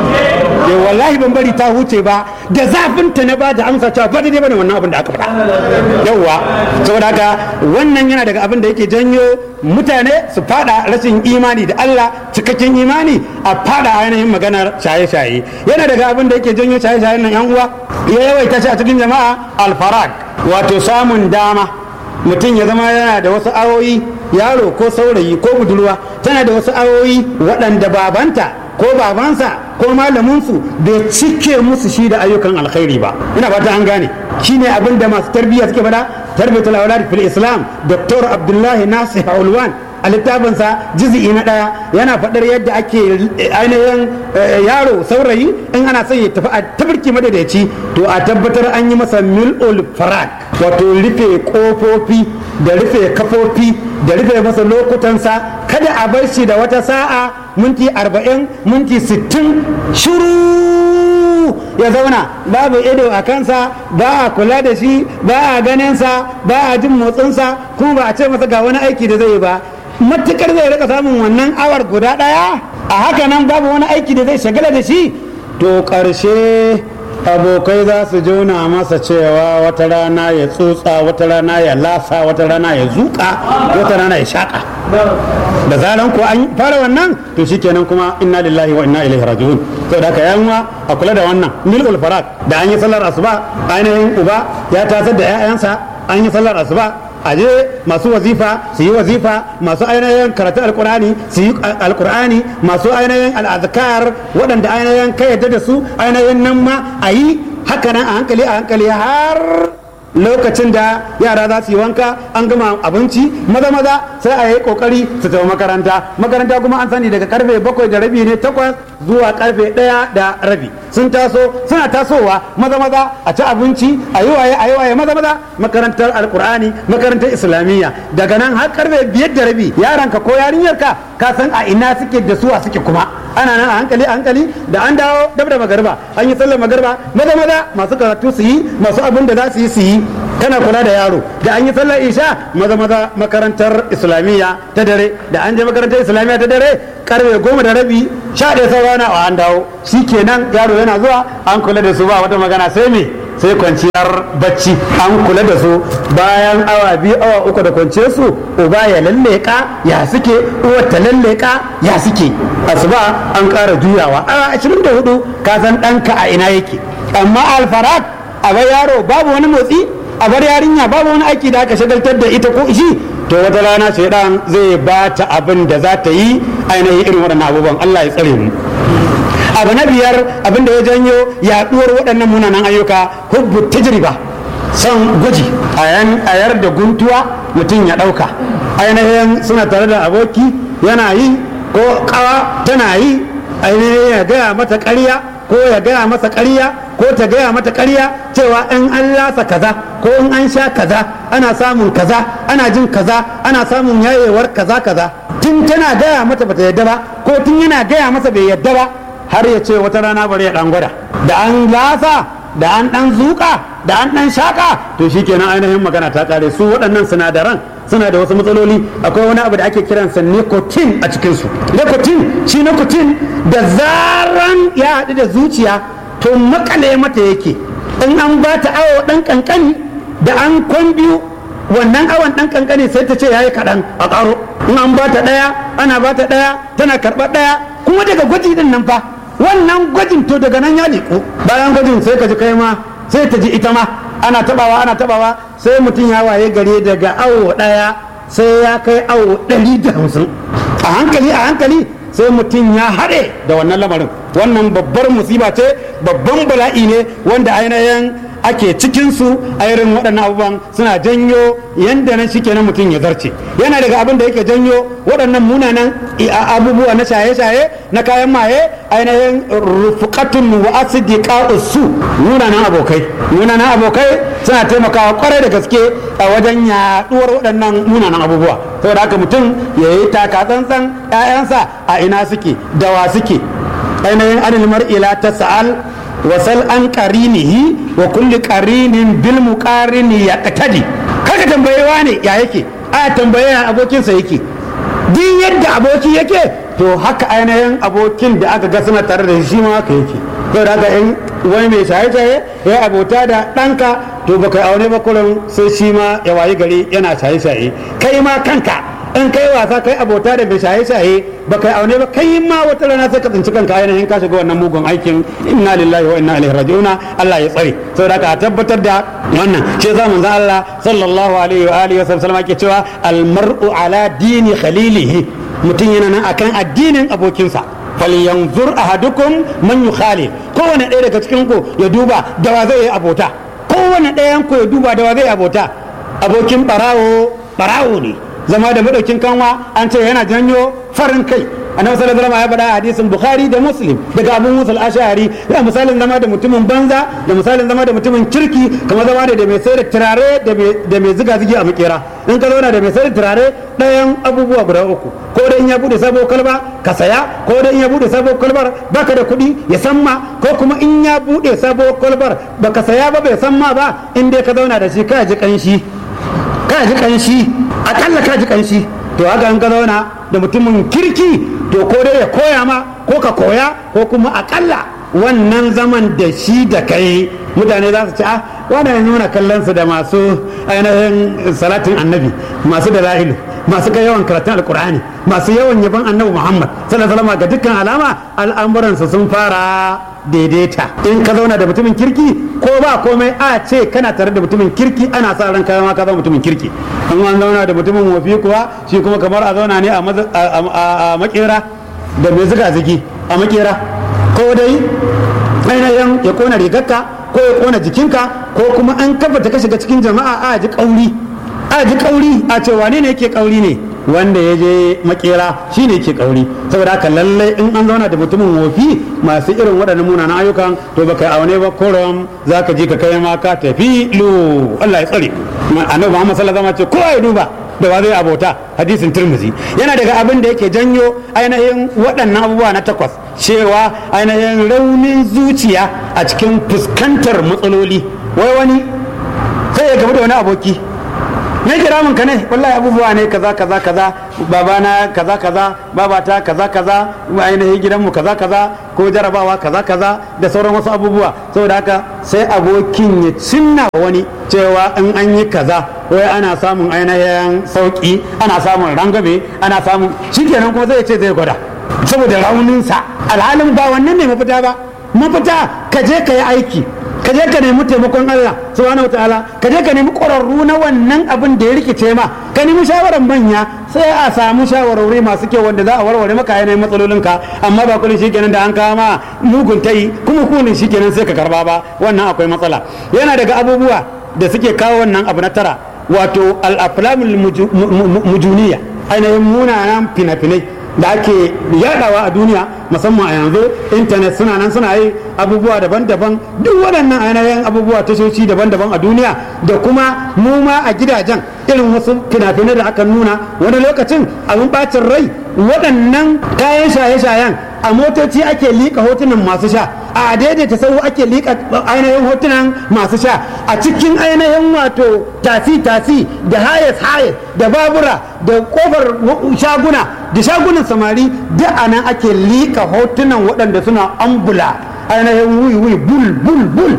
wallahi ban bari ta huce ba da zafin ta na ba da amsa cewa ba daidai bane wannan abin da aka faɗa yawa saboda haka wannan yana daga abin da yake janyo mutane su fada rashin imani da Allah cikakken imani a fada ainihin maganar shaye-shaye yana daga abin da yake janyo shaye-shayen nan yan uwa ya yawaita shi a cikin jama'a alfarag wato samun dama mutum ya zama yana da wasu awoyi yaro ko saurayi ko budurwa tana da wasu awoyi waɗanda babanta ko babansa ko malaminsu bai cike musu shi da ayyukan alkhairi ba ina fata an gane shine abin da masu tarbiyya suke faɗa tarbiyatul awlad fil islam dr abdullahi nasih ulwan a littafinsa jizi'i na ɗaya yana faɗar yadda ake ainihin yaro saurayi in ana son ya tafi a tabirki madadaci to a tabbatar an yi masa mil'ul farag wato rufe kofofi da rufe kafofi da rufe masa lokutansa kada a bar shi da wata sa'a minti 40 minti 60 shiru ya zauna babu ido a kansa ba a kula da shi ba a ganinsa ba a jin motsinsa kuma ba a ce masa ga wani aiki da zai yi ba matukar zai rika samun wannan awar guda daya a haka nan babu wani aiki da zai shagala da shi to karshe abokai za su jona masa cewa wata rana ya tsotsa wata rana ya lasa wata rana ya zuka wata rana ya shaka da zaran ko an fara wannan to shikenan kuma inna lillahi wa inna ilaihi raji'un to da kayanwa a kula da wannan mil'ul faraq da an yi sallar asuba ainihin uba ya tasar da 'ya'yansa an yi sallar asuba aje masu wazifa su yi wazifa masu ainihin karatun alkur'ani su yi alkur'ani masu ainihin al'azkar waɗanda ainihin ka yadda da su ainihin nan ma a yi haka nan a hankali har lokacin da yara za su yi wanka an gama abinci maza sai a yi kokari su tafi makaranta kuma an sani daga karfe 7:30 ne 8 zuwa karfe 1:30 sun suna tasowa maza a ci abinci a yi waye maza makarantar alkur'ani makarantar islamiyya daga nan har karfe 5:30 yaranka ko yarinyarka ka san a ina suke da suwa suke kuma ana nan a hankali da an dawo dab da magarba an yi sallar magarba maza masu karatu su yi masu abin da za su yi su yi kana kula da yaro da an yi sallar isha maza makarantar islamiyya ta dare da an je makarantar islamiyya ta dare karfe 10:30 11 saura na an dawo shikenan yaro yana zuwa an kula da su ba wata magana sai me sai kwanciyar bacci an kula da su bayan awa 2 awa 3 da kwanciyar su uba ya lalleka ya suke uwar ta lalleka ya suke asuba an ƙara juyawa awa 24 ka san ɗanka a ina yake amma alfarat a bar yaro babu wani motsi a bar yarinya babu wani aiki da aka shagaltar da ita ko shi to wata rana shaidan zai ba ta abin da za ta yi ainihin irin waɗannan abubuwan Allah ya tsare mu abu na biyar abin da ya janyo yaɗuwar waɗannan munanan ayyuka hubbu tajriba son gwaji a yar da guntuwa mutum ya ɗauka ainihin suna tare da aboki yana yi ko ƙawa tana yi ainihin ya gaya mata ƙarya ko ya gaya masa ƙarya ko ta gaya mata ƙarya cewa in an lasa kaza ko in an sha kaza ana samun kaza ana jin kaza ana samun yayewar kaza tun tana gaya mata bata yadda ba ko tun yana gaya masa bai yadda ba har ya ce wata rana bari ya dan gwada da an lasa da an dan zuka da an dan shaka to shikenan ainihin magana ta kare su waɗannan sinadaran suna da wasu matsaloli akwai wani abu da ake kiransa nicotine a cikinsu nicotine da zaran ya haɗu da zuciya to makale mata yake in an ba ta awo ɗan ƙanƙani da an kwan biyu wannan awon ɗan ƙanƙani sai ta ce ya yi kaɗan a ƙaro in an ba ta ɗaya ana ba ta ɗaya tana karɓar ɗaya kuma daga gwaji ɗin nan fa wannan gwajin to daga nan ya liƙo bayan gwajin sai ka ji kai ma sai ta ji ita ma ana tabawa sai mutum ya waye gare daga awo ɗaya sai ya kai awo 150 a hankali sai mutum ya haɗe da wannan lamarin wannan babbar musiba ce babban bala'i ne wanda ainihin ake cikinsu a irin waɗannan abubuwan suna janyo yadda nan shi kenan mutum ya zarce yana daga abin da yake janyo waɗannan munanan abubuwa na shaye-shaye na kayan maye ainihin rufukatun wa asidiqa'us su munanan abokai suna taimakawa kwarai da gaske a wajen yaɗuwar waɗannan munanan abubuwa saboda haka mutum ya yi taka tsantsan 'ya'yansa a ina suke dawa suke ainihin anil mar'ila ta sa'al wasal an qarinihi wa kulli qarinin bil muqarini yaqtadi kaga tambayewa ne ya yake a tambaye abokinsa yake. Duk yadda aboki yake to haka ainihin abokin da aka ga suna tare da shi ma haka yake. Ko da haka in wani mai shaye-shaye ya abota da ɗanka to baka aune ba kullum sai shi ma ya wayi gari yana shaye-shaye. Kai ma kanka in kai wasa kai abota da mai shaye-shaye baka aune ba kai ma wata rana sai ka tsinci kanka ainihin ka shiga wannan mugun aikin. Inna lillahi wa inna ilaihi raji'una. Allah ya tsare. Saboda haka tabbatar da wannan ce za manzo Allah sallallahu alaihi wa alihi wasallam ke cewa almar'u ala dini khalilihi, mutum yana nan akan addinin abokinsa. falyanzur ahadukum man yukhalif, kowane ɗaya daga cikin ku ya duba da wa zai yi abota. Kowane ɗayan ku ya duba da wa zai abota. Abokin barawo ne, zama da madaukin kanwa an ce yana janyo farin kai. Annabi sallallahu alaihi wasallam ya faɗa hadisin Bukhari da Muslim daga Abu Musa al-Ash'ari, ya misalin zama da mutumin banza da misalin zama da mutumin kirki kamar zama da mai sayar da turare da mai ziga zigi a makera. In ka zauna da mai sayar da turare ɗayan abubuwa guda uku, ko da in ya bude sabo kalba ka saya, ko da in ya bude sabo kalbar baka da kuɗi ya san ma, ko kuma in ya bude sabo kalbar baka saya ba bai san ma ba, in dai ka zauna da shi ka ji kanshi akalla ka ji kanshi. To haka in ka zauna da mutumin kirki to ko dai ya koya ma ko ka koya, ko kuma akalla wannan zaman da shi da kai mutane za su ci wanda ya nuna kallon su da masu ainihin salatin annabi, masu da la'ilu, masu kai yawan karatun alkur'ani, masu yawan yaban annabi Muhammad sallallahu alaihi wasallam. Ga dukkan alama al'amuransu sun fara daidaita. In ka zauna da mutumin kirki ko ba komai a ce kana tare da mutumin kirki, ana sa ran kai ma ka zama mutumin kirki. In an zauna da mutumin wofi kuwa shi kuma kamar a zauna ne a makera da mai zuga zigi a makera, ko dai ainihin ya kona rigarka ko ya kona jikinka, ko kuma an kafa ta ka shiga cikin jama'a a ji kauri a ce wane ne yake kauri ne, wanda ya je makera shi ne yake kauri. Saboda haka lallai in an zauna da mutumin wofi masu irin waɗannan munanan ayyukan to baka aune ba koron za ka ji ka kai ma ka tafi lu. Allah ya tsare. Annabi Muhammad sallallahu alaihi wasallam ce kowa ya duba da ba zai abota. Hadisin Tirmidhi yana daga abin da yake janyo ainihin waɗannan abubuwa na takwas, cewa ainihin raunin zuciya a cikin fuskantar matsaloli. Wai wani sai ya gaba da wani aboki, me kira mun ka ne, wallahi abubuwa ne kaza babana kaza babata kaza ainihin gidanmu kaza ko jarabawa kaza da sauran wasu abubuwa. Saboda haka sai abokin ya cinna wani cewa in an yi kaza wai ana samun ainihin sauki, ana samun rangabe, ana samun shikenan kuma zai ce zai gwada saboda rauninsa. Alhalin ba wannan ne mafita ba. Mafita ka je ka yi aiki, ka je ka nemi taimakon Allah subhanahu wataala, ka je ka nemi ƙwararru na wannan abin da ya rikice ma, ka nemi shawarar manya, sai a samu shawarwari masu kyau wanda za a warware maka yanayin matsalolinka. Amma ba kullum shikenan da an kama mugun tayi kuma kunin shikenan sai ka karba ba, wannan akwai matsala. Yana daga abubuwa da suke kawo wannan abu na tara, wato al-aflamul mujuniya, ainihin munanan fina-finai da ake yadawa a duniya, musamman a yanzu intanet suna nan suna yi abubuwa daban-daban. Duk waɗannan ainihin abubuwa tashoshi daban-daban a duniya, da kuma mu ma a gidajen irin wasu fina-finai da aka nuna wani lokacin abin bacin rai. Waɗannan kayan shaye-shayen a motoci ake liƙa hotunan masu sha, a daidaita sau ake liƙa ainihin hotunan masu sha, a cikin ainihin wato tasi da hayes da babura da kofar shaguna da shagunan samari, duk anan ake liƙa hotunan waɗanda suna ambula ainihin wuyi bul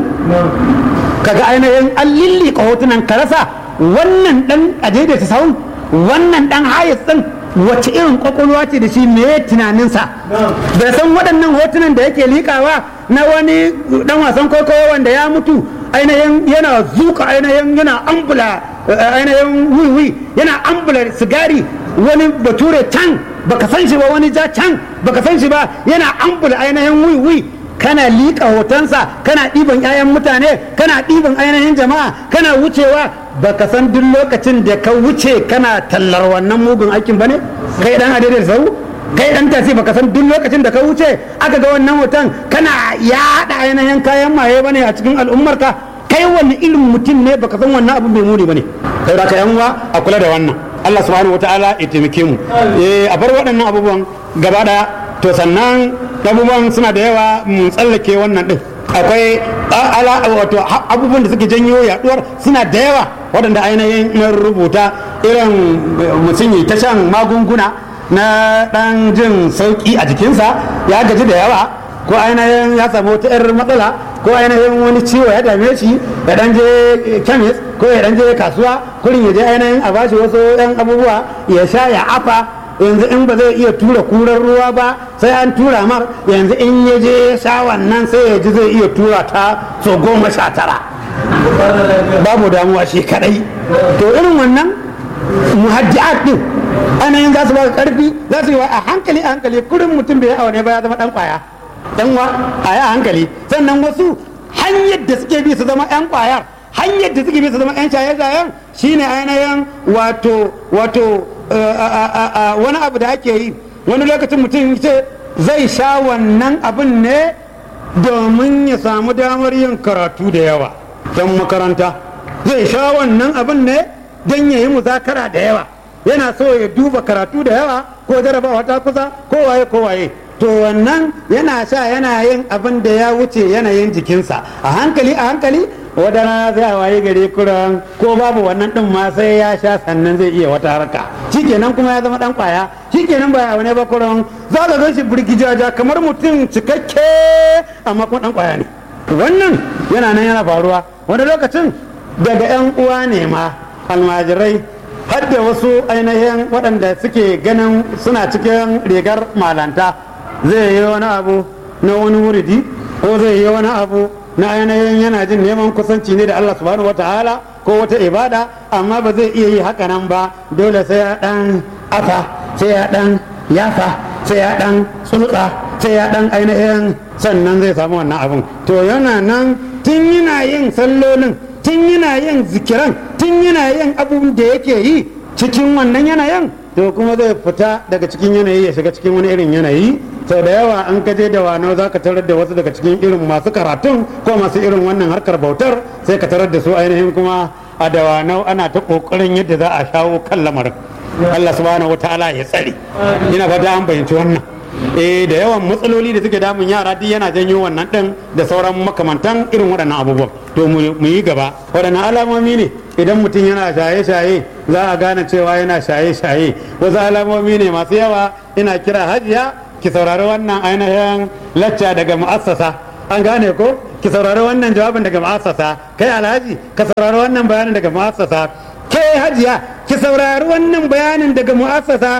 kaga ainihin an lillika hotunan ka rasa wannan dan a daidaita sau, wannan dan hayes din wace irin kwakwalwa ce da shi, me tunaninsa. bai san waɗannan hotunan da yake liƙawa na wani dan wasan kwaikwayo wanda ya mutu ainihin yana zuka ainihin yana ambula ainihin wiwi, yana ambula sigari, wani bature can baka san shi ba, wani ja can baka san shi ba, yana ambula ainihin wiwi. Kana liƙa hotonsa, kana ɗiban 'ya'yan mutane, kana ɗiban ainihin jama'a, kana wucewa, baka san duk lokacin da ka wuce kana tallar wannan mugun aikin ba ne? Kai dan adadin sau, kai dan tasi, baka san duk lokacin da ka wuce aka ga wannan hoton kana yaɗa ainihin kayan maye ba ne a cikin al'ummarka? Kai wani irin mutum ne, baka san wannan abu mai muni ba ne? Kai da ka yan uwa a kula da wannan. Allah subhanahu wataala ya taimake mu. A bar waɗannan abubuwan gaba ɗaya. To sannan abubuwan suna da yawa, mun tsallake wannan din. Akwai wato abubuwan da suke janyo yaduwar suna da yawa waɗanda ainihin na rubuta irin mutum yi ta shan magunguna na ɗan jin sauƙi a jikinsa ya gaji da yawa ko ainihin ya samu wata 'yar matsala ko ainihin wani ciwo ya dame shi ya ɗan je kemis ko ya ɗan je kasuwa kurin ya je ainihin a bashi wasu 'yan abubuwa ya sha ya afa yanzu in ba zai iya tura kurar ruwa ba sai an tura mar yanzu in ya je ya sha wannan sai ya ji zai iya tura ta so 19 babu damuwa shi kadai to irin wannan muhajjiat din ainihin za su ba karfi za su yi a hankali kurin mutum bai aune ba ya zama dan kwaya dan wa a yi a hankali sannan wasu hanyar da suke bi su zama yan kwayar hanyar da suke bi su zama yan shaye-shayen shine ainihin wato wani abu da ake yi wani lokacin mutum ce zai sha wannan abin ne domin ya samu damar yin karatu da yawa don makaranta zai sha wannan abin ne don ya yi muzakara da yawa yana so ya duba karatu da yawa ko jarabawa ta kusa kowaye to wannan yana sha yana yin abin da ya wuce yanayin jikinsa a hankali wadana zai a waye gare kuran ko babu wannan din ma sai ya sha sannan zai iya wata harka shikenan kuma ya zama dan kwaya shikenan ba wani ba kuran za ka gan shi burgijaja kamar mutum cikakke amma kuma dan kwaya ne wannan yana nan yana faruwa wani lokacin daga yan uwa ne ma almajirai har da wasu ainihin waɗanda suke ganin suna cikin rigar malanta zai yi wani abu na wani wuridi ko zai yi wani abu na ainihin yana jin neman kusanci ne da Allah subhanahu wataala ko wata ibada amma ba zai iya yi haka nan ba dole sai ya dan afa sai ya dan yafa sai ya dan tsulka sai ya dan ainihin sannan zai samu wannan abun to yana nan tun yana yin sallolin tun yana yin zikiran tun yana yin abun da yake yi cikin wannan yanayin to kuma zai fita daga cikin yanayi ya shiga cikin wani irin yanayi sau da yawa an kaje da wano za ka tarar da wasu daga cikin irin masu karatun ko masu irin wannan harkar bautar sai ka tarar da su ainihin kuma a dawanau ana ta kokarin yadda za a shawo kan lamarin Allah subhanahu wataala ya tsare ina fata an bayyanci wannan da yawan matsaloli da suke damun yara duk yana janyo wannan din da sauran makamantan irin waɗannan abubuwan to mu yi gaba waɗannan alamomi ne idan mutum yana shaye-shaye za a gane cewa yana shaye-shaye wasu alamomi ne masu yawa ina kira hajiya ki saurari wannan ainihin lacca daga mu'assasa an gane ko ki saurari wannan jawabin daga mu'assasa kai alhaji ka saurari wannan bayanin daga mu'assasa kai hajiya ki saurari wannan bayanin daga mu'assasa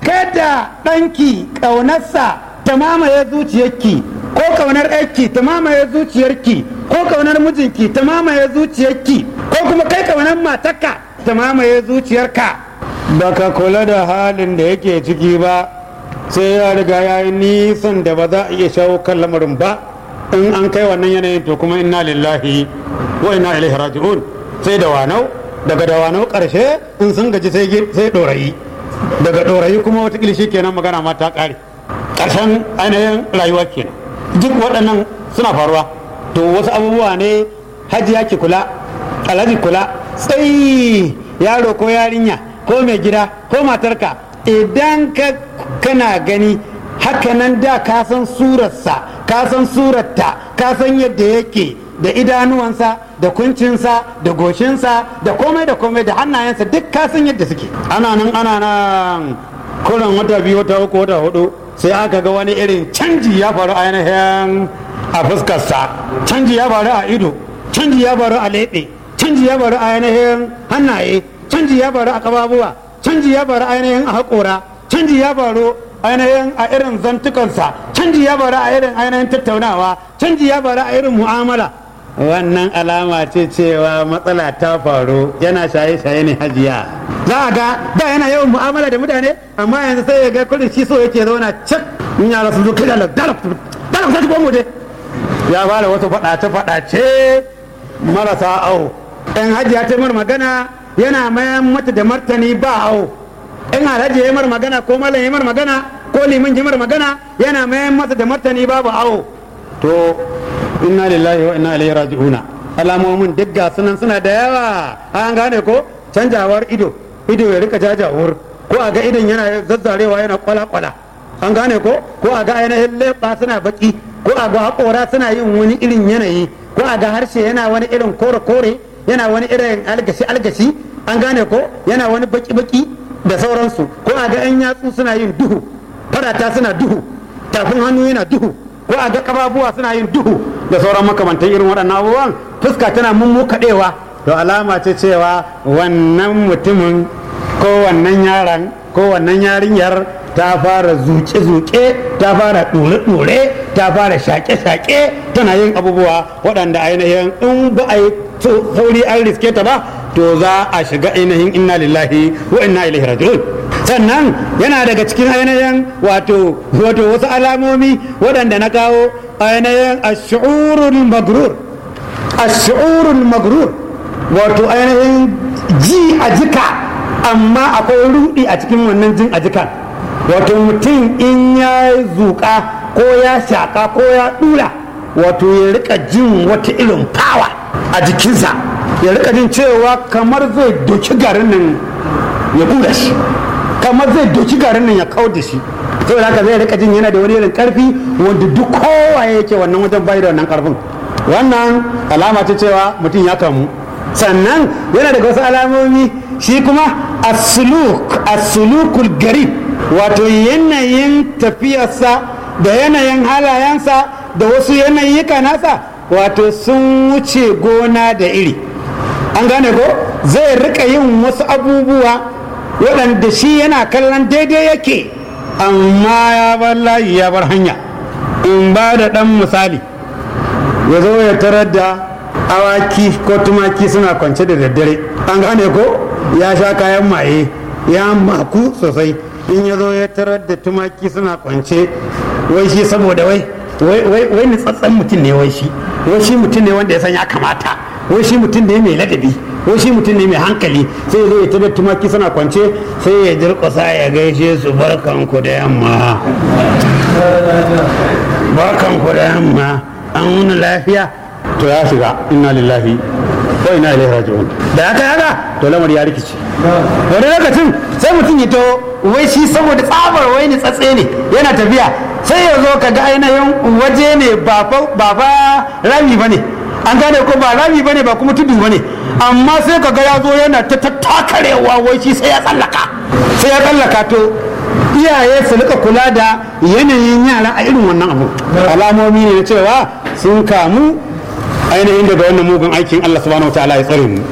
kada ɗanki ƙaunarsa ta mamaye zuciyarki ko ƙaunar ɗanki ta mamaye zuciyarki ko ƙaunar mijinki ta mamaye zuciyarki ko kuma kai ƙaunar matarka ta mamaye zuciyarka baka kula da halin da yake ciki ba sai ya riga ya yi nisan da ba za a iya shawo kan lamarin ba in an kai wannan yanayin to kuma inna lillahi wa inna ilaihi raji'un sai da wanau daga da wanau ƙarshe in sun gaji sai ɗorayi daga ɗorayi kuma wata kilishi kenan magana ma ta ƙare ƙarshen ainihin rayuwa kenan duk waɗannan suna faruwa to wasu abubuwa ne hajiya ki kula alhaji kula sai yaro ko yarinya ko mai gida ko matarka idan kana gani hakanan da ka san surarsa ka san surarta ka san yadda yake da idanuwansa da kuncinsa da goshinsa da komai da hannayensa duk ka san yadda suke ana nan kuran wata biyu wata uku wata hudu sai aka ga wani irin canji ya faru ainihin a fuskarsa canji ya faru a ido canji ya faru a leɓe canji ya faru a ainihin hannaye canji ya faru a kababuwa canji ya faru ainihin a haƙora canji ya faru ainihin a irin zantukansa canji ya faru a irin ainihin tattaunawa canji ya faru a irin mu'amala wannan alama ce cewa matsala ta faru yana shaye-shaye ne hajiya za a ga da yana yawan mu'amala da mutane amma yanzu sai ya ga kullum shi so yake zauna cik in yara su zo kai da dalaf ta mu je ya fara wasu faɗace marasa au in hajiya ta mar magana yana mayan mata da martani ba au in alhaji ya mar magana ko malam ya mar magana ko liman ya mar magana yana mayan mata da martani babu au to inna lillahi wa inna ilaihi raji'una alamomin duk ga sunan suna da yawa an gane ko canjawar ido ya rika jajawur ko a ga idon yana zazzarewa yana kwala-kwala an gane ko a ga ainihin leɓa suna baki ko a ga haƙora suna yin wani irin yanayi ko a ga harshe yana wani irin kore-kore yana wani irin algashi an gane ko yana wani baki-baki da sauransu, ko a ga 'yan yatsu suna yin duhu, farata suna duhu, tafin hannu yana duhu, ko a ga kafafuwa suna yin duhu da sauran makamantan irin waɗannan abubuwan, fuska tana mummukaɗewa, to alama ce cewa wannan mutumin ko wannan yaran ko wannan yarinyar ta fara zuke-zuke, ta fara ɗure-ɗure, ta fara shaƙe-shaƙe, tana yin abubuwa waɗanda ainihin in ba a yi sauri an riske ta ba to za a shiga ainihin inna lillahi wa inna ilaihi raji'un. Sannan yana daga cikin ainihin wato wasu alamomi waɗanda na kawo ainihin ash-shu'urul magrur, wato ainihin ji a jika, amma akwai rudi a cikin wannan jin a jika. Wato mutum in ya zuƙa ko ya shaƙa ko ya ɗura, wato ya rika jin wata irin fawa a jikinsa, ya rika jin cewa kamar zai doki garin nan ya ƙura shi, kamar zai doki garin nan ya kawar da shi. Saboda haka zai rika jin yana da wani irin ƙarfi wanda duk kowa yake wannan wajen bai da wannan ƙarfin. Wannan alama ce cewa mutum ya kamu. Sannan yana daga wasu alamomi shi kuma as-sulukul garib, wato yanayin tafiyarsa da yanayin halayensa da wasu yanayyika nasa wato sun wuce gona da iri, an gane ko zai rika yin wasu abubuwa waɗanda shi yana kallon daidai yake, amma ya bar layi ya bar hanya. In ba da ɗan misali, ya zo ya tarar da awaki ko tumaki suna kwance da daddare, an gane ko ya sha kayan maye ya maku sosai, in ya zo ya tarar da tumaki suna kwance, wai shi saboda wai nutsatsen mutum ne, wai shi mutum ne wanda ya san ya kamata, wai shi mutum ne mai ladabi, wai shi mutum ne mai hankali, sai ya zo ya tarar tumaki suna kwance, sai ya durƙusa ya gaishe su, barkanku da yamma, barkanku da yamma, an wuni lafiya. To ya shiga inna lillahi wa inna ilaihi raji'un. Da aka yaga to lamar ya rikici. Wani lokacin sai mutum ya to wai shi saboda tsabar wai ni tsatse ne yana tafiya, sai ya zo ka ga ainihin waje ne ba fa rami bane, an gane ko ba rami bane ba kuma tudu bane, amma sai ka ga ya zo yana ta takarewa wai shi sai ya tsallaka to iyaye su rika kula da yanayin yara a irin wannan abu. Alamomi ne na cewa sun kamu ainihin daga wannan mugun aikin. Allah subhanahu wa ta'ala ya tsare mu.